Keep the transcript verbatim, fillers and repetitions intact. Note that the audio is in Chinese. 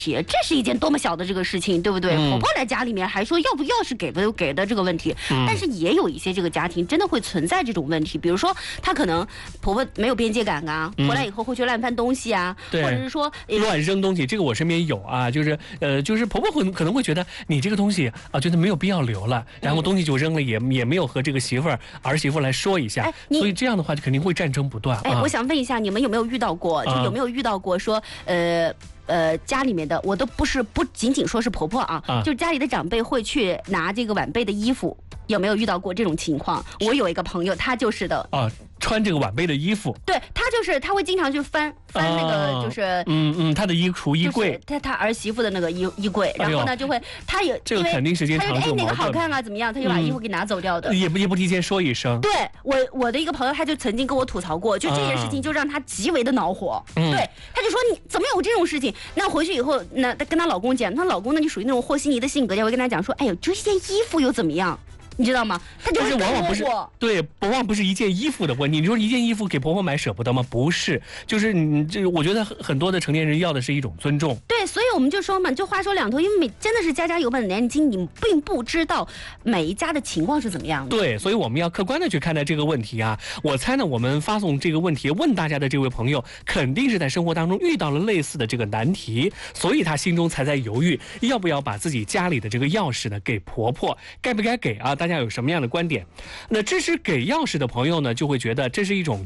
这是一件多么小的这个事情，对不对？嗯、婆婆来家里面还说要不要是给不给的这个问题，嗯、但是也有一些这个家庭真的会存在这种问题，比如说她可能婆婆没有边界感啊，嗯、回来以后会去乱翻东西啊，或者是说乱扔东西，这个我身边有啊，就是呃，就是婆婆会可能会觉得你这个东西啊，觉得没有必要留了，然后东西就扔了，也也没有和这个媳妇儿儿媳妇来说一下，所以这样的话就肯定会战争不断。 哎，啊、我想问一下，你们有没有遇到过？就有没有遇到过说呃？呃，家里面的我都不是不仅仅说是婆婆啊，啊就是家里的长辈会去拿这个晚辈的衣服，有没有遇到过这种情况？我有一个朋友，他就是的啊，穿这个晚辈的衣服， 对他就是他会经常去翻翻那个就是、啊、 嗯嗯他的衣橱衣柜， 他他儿媳妇的那个衣衣柜，然后呢就会他也这个肯定时间长久， 哎那个好看啊怎么样，他就把衣服给拿走掉的， 嗯、也不也不提前说一声。 对我我的一个朋友，他就曾经跟我吐槽过，就这件事情就让他极为的恼火，嗯、对，他就说你怎么有这种事情？那回去以后，那跟她老公讲，她老公呢就属于那种和稀泥的性格，就会跟她讲说，哎呦，这件衣服又怎么样？你知道吗？他就是往往不是对，往往不是一件衣服的问题。你说一件衣服给婆婆买舍不得吗？不是，就是你这，我觉得很多的成年人要的是一种尊重。 对，所以我们就说嘛，就话说两头，因为每真的是家家有本难念经，你并不知道每一家的情况是怎么样的。 对，所以我们要客观的去看待这个问题啊。我猜呢，我们发送这个问题问大家的这位朋友，肯定是在生活当中遇到了类似的这个难题，所以他心中才在犹豫，要不要把自己家里的这个钥匙呢给婆婆，该不该给啊？大家有什么样的观点？那支持给钥匙的朋友呢，就会觉得这是一种